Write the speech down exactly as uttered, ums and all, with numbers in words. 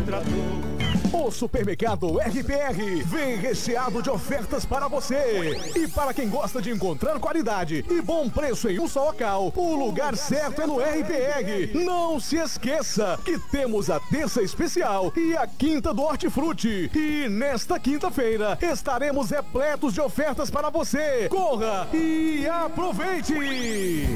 tratou. O Supermercado R P R vem recheado de ofertas para você. E para quem gosta de encontrar qualidade e bom preço em um só local, o lugar certo é no R P R. Não se esqueça que temos a terça especial e a quinta do Hortifruti. E nesta quinta-feira estaremos repletos de ofertas para você. Corra e aproveite!